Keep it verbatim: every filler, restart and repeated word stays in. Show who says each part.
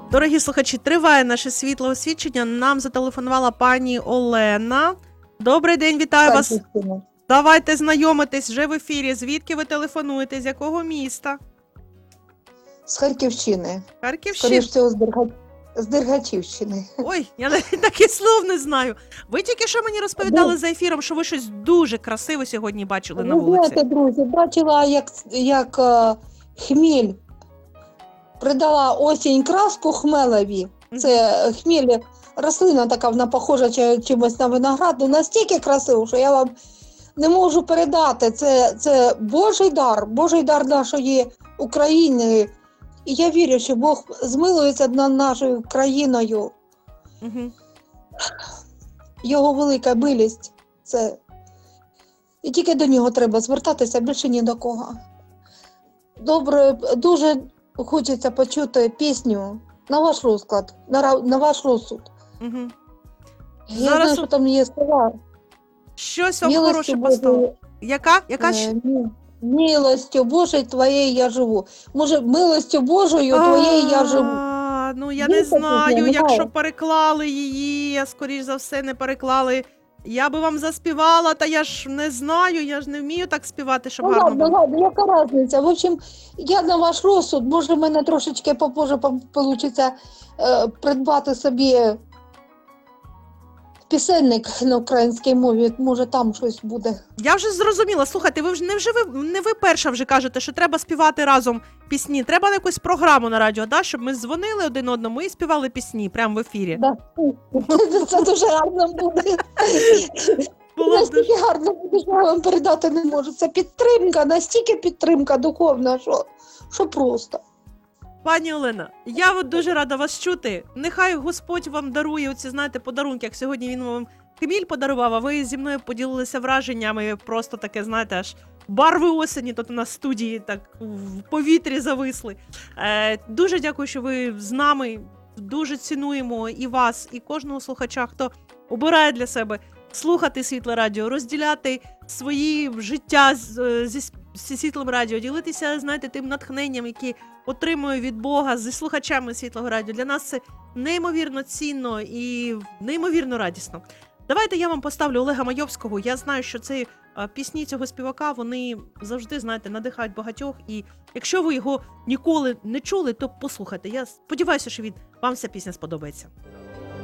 Speaker 1: Дорогі слухачі, триває наше світле освічення. Нам зателефонувала пані Олена. Добрий день, вітаю вас.
Speaker 2: Харківщина.
Speaker 1: Давайте знайомитись вже в ефірі. Звідки ви телефонуєте? З якого міста?
Speaker 2: З Харківщини.
Speaker 1: Харківщина.
Speaker 2: Скоріше всього, з, Дерга... з Дергачівщини.
Speaker 1: Ой, я навіть таких слов не знаю. Ви тільки що мені розповідали за ефіром, що ви щось дуже красиве сьогодні бачили на
Speaker 2: Ви
Speaker 1: вулиці.
Speaker 2: знаєте, друзі, бачила, як, як е, хміль придала осінь краску хмелеві. Це е, хміль, рослина така, вона похожа чи- чимось на виноград, ну настільки красиво, що я вам не можу передати. Це, це Божий дар, Божий дар нашої України. І я вірю, що Бог змилується над нашою країною.
Speaker 1: Угу.
Speaker 2: Його велика милість – це і тільки до нього треба звертатися, більше ні до кого. Добре, дуже хочеться почути пісню на ваш розклад, на, ра- на ваш розсуд.
Speaker 1: Угу.
Speaker 2: Я
Speaker 1: Зараз
Speaker 2: знаю, що там є слова.
Speaker 1: Щось вам
Speaker 2: Милостю
Speaker 1: хороше
Speaker 2: Божою,
Speaker 1: поставило. Яка? Яка?
Speaker 2: е,
Speaker 1: ще?
Speaker 2: мі- Милостю Божою твоєю я живу. Може, милостю Божою твоєю я живу.
Speaker 1: А, Ну, я
Speaker 2: Є
Speaker 1: не
Speaker 2: таке,
Speaker 1: знаю,
Speaker 2: немає?
Speaker 1: якщо переклали її, а скоріш за все не переклали. Я би вам заспівала, та я ж не знаю, я ж не вмію так співати, щоб
Speaker 2: Ну
Speaker 1: гарно
Speaker 2: ладно,
Speaker 1: було.
Speaker 2: ладно, яка різниця? В общем, я на ваш розсуд, може, в мене трошечки попозже вийде е, придбати собі пісенник на українській мові, може там щось буде.
Speaker 1: Я вже зрозуміла. Слухайте, ви вже не вже ви не ви перша вже кажете, що треба співати разом пісні. Треба на якусь програму на радіо, да, щоб ми дзвонили один одному і співали пісні прямо в ефірі.
Speaker 2: Да. Це, це дуже гарно буде.
Speaker 1: Було б
Speaker 2: Настільки гарно буде, що я вам передати не можу. Це підтримка, настільки підтримка духовна, що, що просто.
Speaker 1: Пані Олена, я от дуже рада вас чути. Нехай Господь вам дарує оці, знаєте, подарунки, як сьогодні він вам хміль подарував, а ви зі мною поділилися враженнями, просто таке, знаєте, аж барви осені тут у нас в студії так в повітрі зависли. Е, дуже дякую, що ви з нами. Дуже цінуємо і вас, і кожного слухача, хто обирає для себе слухати Світле Радіо, розділяти свої життя з, зі, зі Світлим Радіо, ділитися, знаєте, тим натхненням, яке отримую від Бога зі слухачами Світлого Радіо. Для нас це неймовірно цінно і неймовірно радісно. Давайте я вам поставлю Олега Майовського. Я знаю, що ці а, пісні цього співака, вони завжди, знаєте, надихають багатьох. І якщо ви його ніколи не чули, то послухайте. Я сподіваюся, що він, вам ця пісня сподобається.